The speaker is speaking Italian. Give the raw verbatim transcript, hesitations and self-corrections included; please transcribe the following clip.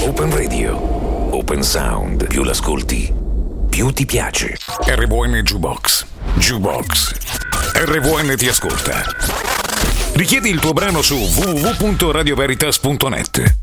Open Radio. Open Sound. Più l'ascolti, più ti piace. R V N Jukebox. Jukebox. R V N ti ascolta. Richiedi il tuo brano su w w w punto radio veritas punto net.